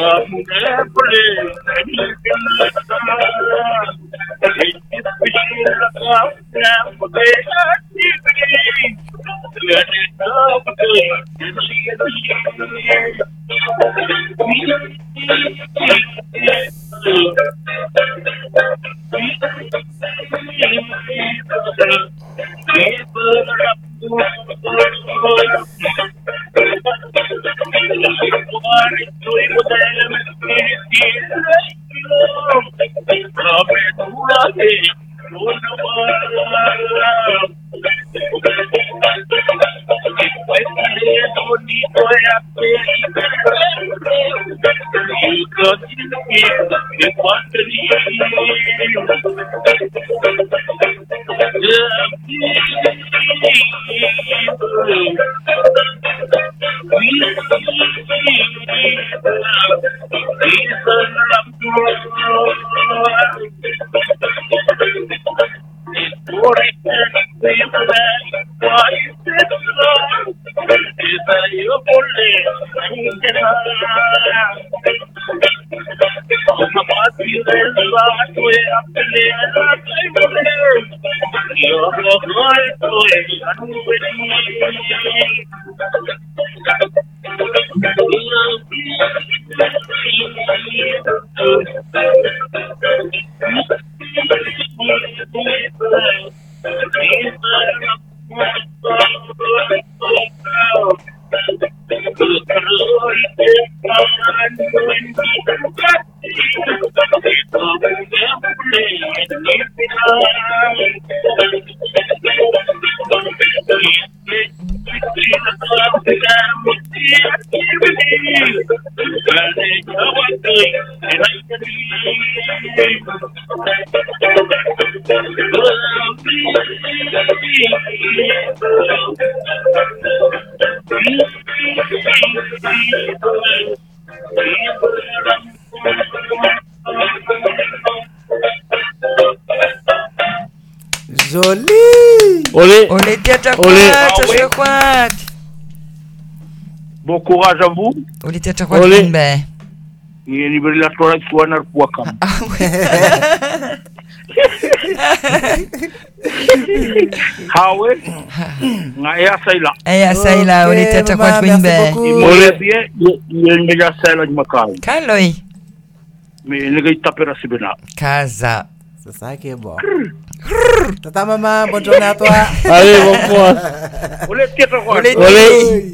Joli. Olé, Tiachakwat. Bon courage à vous. Olé, Tiachakwat, Kimbe. Ni libéré la soirée de Soana Pouakam. Ah ouais. Ah ouais. Ngaya Saila. Aya Saila, olé, Tiachakwat, Kimbe. Olé bien, il y a une méga Saila de Macau. Kaloi. Mais il y a une tapera Sibena. Casa. C'est ça qui est bon. Tata maman, bonne journée à toi. Allez, bon courage. Olé, Tiachakwat. Olé.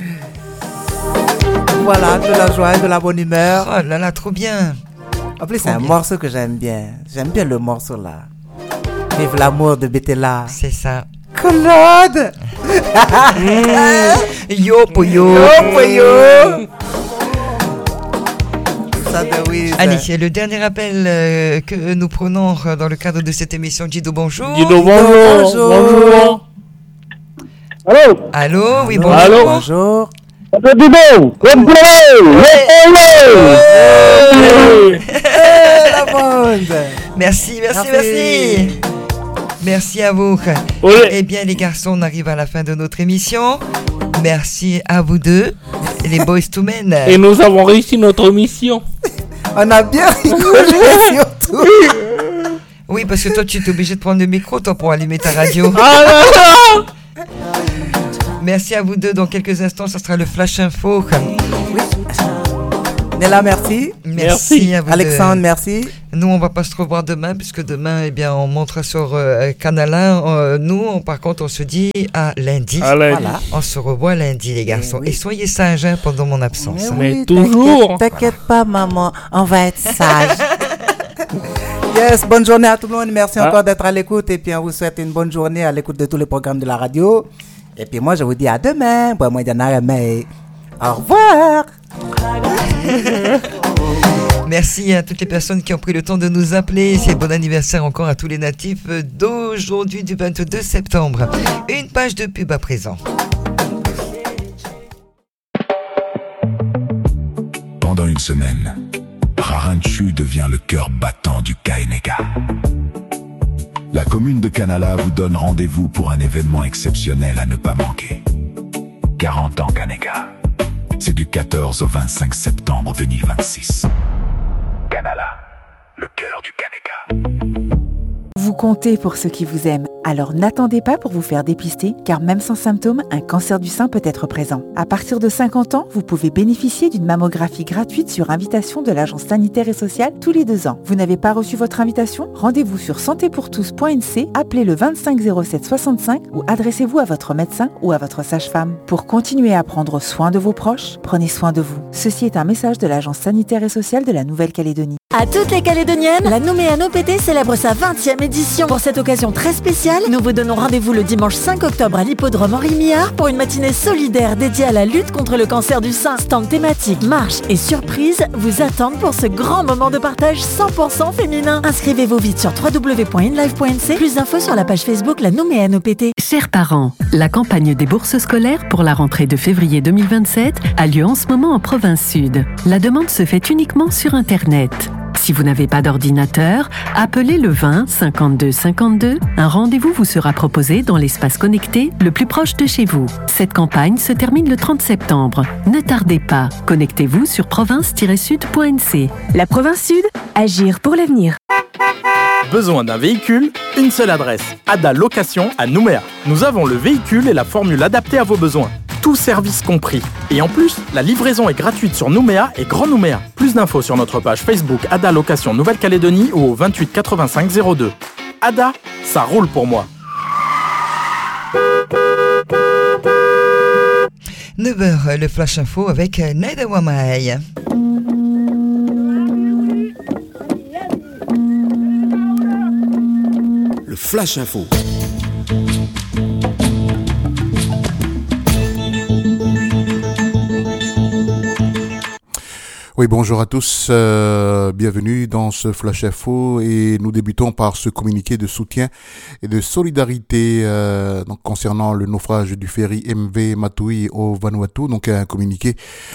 Voilà, de la joie et de la bonne humeur. Oh là là, trop bien. En plus, c'est un morceau que j'aime bien. J'aime bien le morceau là. Vive l'amour de Betela. C'est ça. Claude. Yo, poyo. Allez, le dernier appel que nous prenons dans le cadre de cette émission. Dido, bonjour. Dido, bonjour. Allô, oui, bonjour. Allô. Bonjour. La bande. Merci. Merci à vous. Eh bien, les garçons, on arrive à la fin de notre émission. Merci à vous deux, les Boys to Men. Et nous avons réussi notre mission. On a bien rigolé surtout. Oui, parce que toi, tu es obligé de prendre le micro, toi, pour allumer ta radio. Merci à vous deux. Dans quelques instants, ça sera le Flash Info. Oui. Nella, merci. Merci à vous. Alexandre, merci. Nous, on va pas se revoir demain, puisque demain, eh bien, on montera sur Canal 1. Nous, par contre, on se dit à lundi. Voilà. On se revoit lundi, les garçons. Et soyez sages pendant mon absence. Mais toujours. T'inquiète pas, maman. On va être sage. Yes, bonne journée à tout le monde. Merci encore d'être à l'écoute. Et puis, on vous souhaite une bonne journée à l'écoute de tous les programmes de la radio. Et puis, moi, je vous dis à demain. Au revoir. Merci à toutes les personnes qui ont pris le temps de nous appeler. C'est bon anniversaire encore à tous les natifs d'aujourd'hui, du 22 septembre. Une page de pub à présent. Pendant une semaine, Raranchu devient le cœur battant du Kaenega. La commune de Kanala vous donne rendez-vous pour un événement exceptionnel à ne pas manquer. 40 ans Kanega. C'est du 14 au 25 septembre 2026. Canala, le cœur du Kaneka. Vous comptez pour ceux qui vous aiment, alors n'attendez pas pour vous faire dépister, car même sans symptômes, un cancer du sein peut être présent. À partir de 50 ans, vous pouvez bénéficier d'une mammographie gratuite sur invitation de l'Agence sanitaire et sociale tous les 2 ans. Vous n'avez pas reçu votre invitation? Rendez-vous sur santépourtous.nc, appelez le 25 07 65 ou adressez-vous à votre médecin ou à votre sage-femme. Pour continuer à prendre soin de vos proches, prenez soin de vous. Ceci est un message de l'Agence sanitaire et sociale de la Nouvelle-Calédonie. À toutes les Calédoniennes, la Nouméa OPT célèbre sa 20e édition. Pour cette occasion très spéciale, nous vous donnons rendez-vous le dimanche 5 octobre à l'hippodrome Henri Millard pour une matinée solidaire dédiée à la lutte contre le cancer du sein. Stand thématique, marche et surprise vous attendent pour ce grand moment de partage 100% féminin. Inscrivez-vous vite sur www.inlive.nc. Plus d'infos sur la page Facebook La Nouméa OPT. Chers parents, la campagne des bourses scolaires pour la rentrée de février 2027 a lieu en ce moment en province sud. La demande se fait uniquement sur Internet. Si vous n'avez pas d'ordinateur, appelez le 20 52 52. Un rendez-vous vous sera proposé dans l'espace connecté le plus proche de chez vous. Cette campagne se termine le 30 septembre. Ne tardez pas. Connectez-vous sur province-sud.nc. La province sud, agir pour l'avenir. Besoin d'un véhicule? Une seule adresse. Ada Location à Nouméa. Nous avons le véhicule et la formule adaptée à vos besoins. Tout service compris. Et en plus, la livraison est gratuite sur Nouméa et Grand Nouméa. Plus d'infos sur notre page Facebook Ada Location Nouvelle-Calédonie ou au 28 85 02. Ada, ça roule pour moi. 9h, le Flash Info avec Naida Wamai. Le Flash Info. Oui, bonjour à tous, bienvenue dans ce Flash Info et nous débutons par ce communiqué de soutien et de solidarité donc concernant le naufrage du ferry MV Matui au Vanuatu, donc un communiqué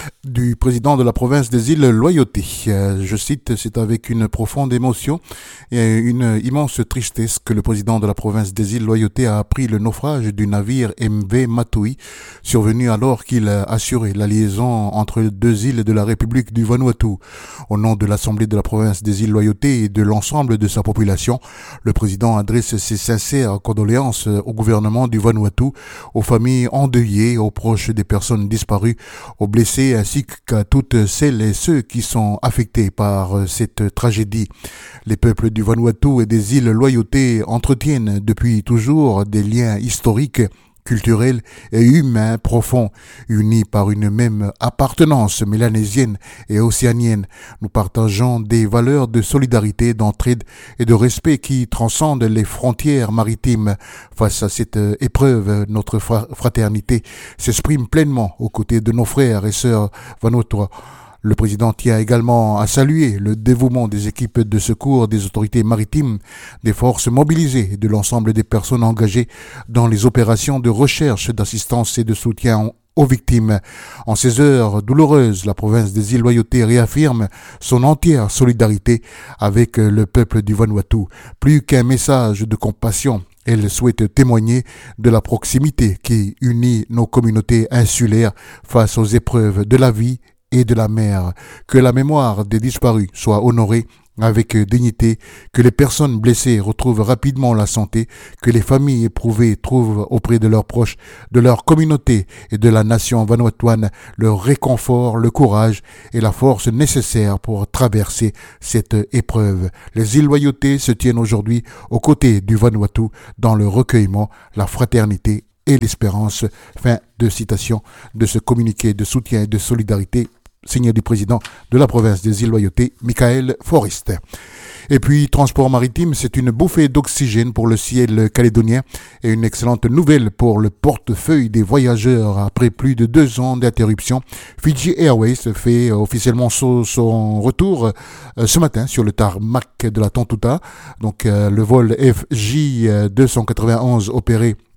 du président de la province des îles Loyauté. Je cite, c'est avec une profonde émotion et une immense tristesse que le président de la province des îles Loyauté a appris le naufrage du navire MV Matui, survenu alors qu'il assurait la liaison entre deux îles de la République du Vanuatu. Au nom de l'Assemblée de la province des îles Loyauté et de l'ensemble de sa population, le président adresse ses sincères condoléances au gouvernement du Vanuatu, aux familles endeuillées, aux proches des personnes disparues, aux blessés ainsi qu'à toutes celles et ceux qui sont affectés par cette tragédie. Les peuples du Vanuatu et des îles Loyauté entretiennent depuis toujours des liens historiques, culturel et humain profond, unis par une même appartenance mélanésienne et océanienne. Nous partageons des valeurs de solidarité, d'entraide et de respect qui transcendent les frontières maritimes. Face à cette épreuve, notre fraternité s'exprime pleinement aux côtés de nos frères et sœurs vanuatois. Le président tient également à saluer le dévouement des équipes de secours, des autorités maritimes, des forces mobilisées et de l'ensemble des personnes engagées dans les opérations de recherche, d'assistance et de soutien aux victimes. En ces heures douloureuses, la province des îles Loyauté réaffirme son entière solidarité avec le peuple du Vanuatu. Plus qu'un message de compassion, elle souhaite témoigner de la proximité qui unit nos communautés insulaires face aux épreuves de la vie et de la mer. Que la mémoire des disparus soit honorée avec dignité, que les personnes blessées retrouvent rapidement la santé, que les familles éprouvées trouvent auprès de leurs proches, de leur communauté et de la nation vanuatuane le réconfort, le courage et la force nécessaires pour traverser cette épreuve. Les îles Loyauté se tiennent aujourd'hui aux côtés du Vanuatu dans le recueillement, la fraternité et l'espérance. Fin de citation de ce communiqué de soutien et de solidarité signé du président de la province des îles Loyauté, Michael Forrest. Et puis, transport maritime, c'est une bouffée d'oxygène pour le ciel calédonien et une excellente nouvelle pour le portefeuille des voyageurs. Après plus de 2 ans d'interruption, Fiji Airways fait officiellement son retour ce matin sur le tarmac de la Tontouta. Donc, le vol FJ 291 opéré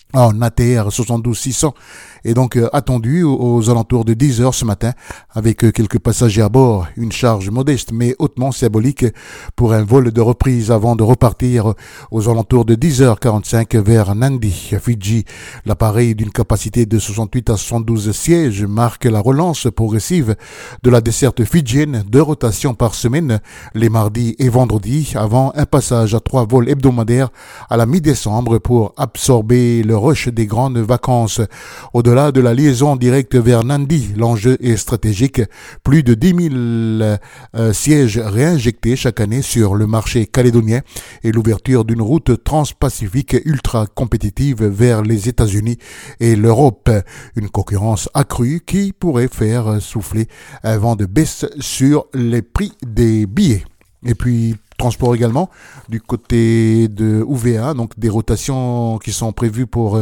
en ATR 72600 est donc attendu aux alentours de 10h ce matin avec quelques passagers à bord. Une charge modeste mais hautement symbolique pour un vol de reprise avant de repartir aux alentours de 10h45 vers Nandi, Fidji. L'appareil d'une capacité de 68 à 72 sièges marque la relance progressive de la desserte fidjienne, 2 rotations par semaine les mardis et vendredis avant un passage à 3 vols hebdomadaires à la mi-décembre pour absorber le rush des grandes vacances. Au-delà de la liaison directe vers Nandi, l'enjeu est stratégique. Plus de 10 000 sièges réinjectés chaque année sur le marché calédonien et l'ouverture d'une route transpacifique ultra compétitive vers les États-Unis et l'Europe. Une concurrence accrue qui pourrait faire souffler un vent de baisse sur les prix des billets. Et puis, transport également du côté de UVA, donc des rotations qui sont prévues pour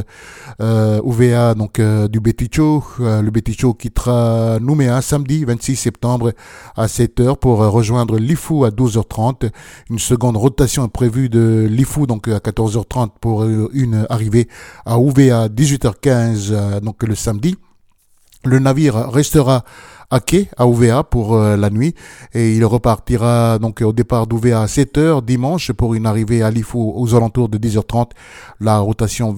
UVA, donc du Beticho. Le Beticho quittera Nouméa samedi 26 septembre à 7h pour rejoindre Lifou à 12h30. Une seconde rotation est prévue de Lifou donc à 14h30 pour une arrivée à UVA à 18h15 donc le samedi. Le navire restera à quai à UVA pour la nuit et il repartira donc au départ d'UVA à 7h dimanche pour une arrivée à Lifou aux alentours de 10h30. La rotation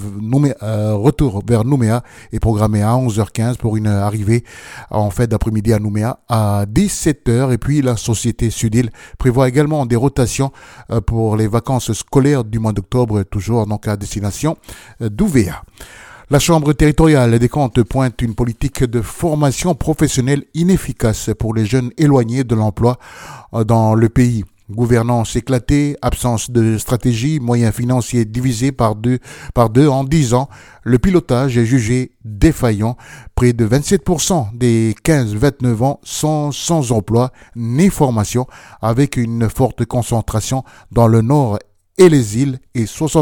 retour vers Nouméa est programmée à 11h15 pour une arrivée en fin d'après-midi à Nouméa à 17h. Et puis la société Sudil prévoit également des rotations pour les vacances scolaires du mois d'octobre, toujours donc à destination d'UVA. La Chambre territoriale des comptes pointe une politique de formation professionnelle inefficace pour les jeunes éloignés de l'emploi dans le pays. Gouvernance éclatée, absence de stratégie, moyens financiers divisés par deux en 10 ans. Le pilotage est jugé défaillant. Près de 27% des 15-29 ans sont sans emploi ni formation, avec une forte concentration dans le nord et les îles, et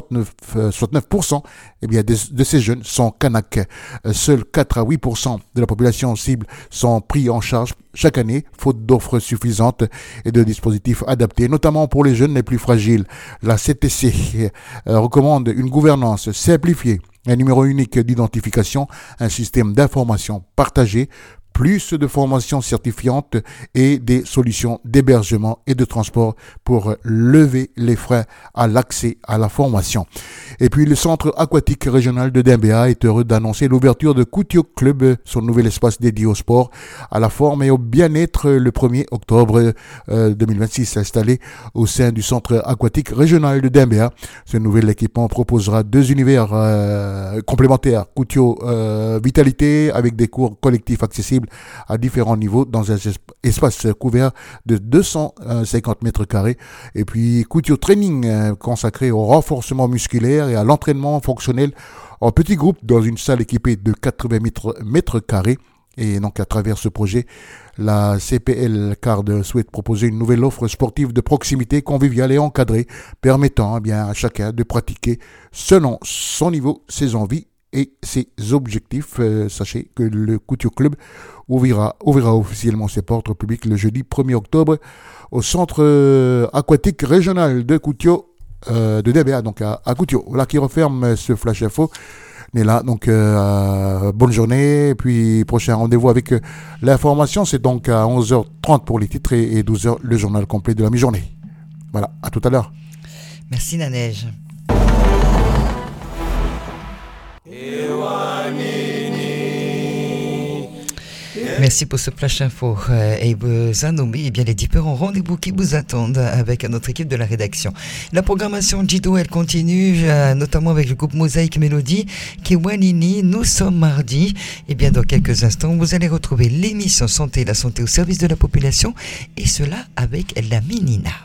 69% de ces jeunes sont Kanaks. Seuls 4 à 8% de la population cible sont pris en charge chaque année, faute d'offres suffisantes et de dispositifs adaptés, notamment pour les jeunes les plus fragiles. La CTC recommande une gouvernance simplifiée, un numéro unique d'identification, un système d'information partagé, plus de formations certifiantes et des solutions d'hébergement et de transport pour lever les freins à l'accès à la formation. Et puis le centre aquatique régional de Dembéa est heureux d'annoncer l'ouverture de Koutio Club, son nouvel espace dédié au sport, à la forme et au bien-être le 1er octobre 2026, installé au sein du centre aquatique régional de Dembéa. Ce nouvel équipement proposera 2 univers complémentaires, Koutio Vitalité avec des cours collectifs accessibles à différents niveaux dans un espace couvert de 250 mètres carrés. Et puis Koutio Training consacré au renforcement musculaire et à l'entraînement fonctionnel en petits groupes dans une salle équipée de 80 mètres carrés. Et donc à travers ce projet, la CPL CARD souhaite proposer une nouvelle offre sportive de proximité, conviviale et encadrée, permettant à chacun de pratiquer selon son niveau, ses envies et ses objectifs. Sachez que le Koutio Club ouvrira officiellement ses portes au public le jeudi 1er octobre au centre aquatique régional de Koutio de Dembéa, donc à Koutio. Voilà qui referme ce Flash Info. On est là, donc bonne journée. Et puis prochain rendez-vous avec l'information, c'est donc à 11h30 pour les titres et 12h le journal complet de la mi-journée. Voilà, à tout à l'heure. Merci Nanège. Merci pour ce flash info et vous annommez bien les différents rendez-vous qui vous attendent avec notre équipe de la rédaction. La programmation Jido elle continue notamment avec le groupe Mosaïque Mélodie Kewanini. Nous sommes mardi et bien dans quelques instants vous allez retrouver l'émission Santé, la santé au service de la population et cela avec la Minina.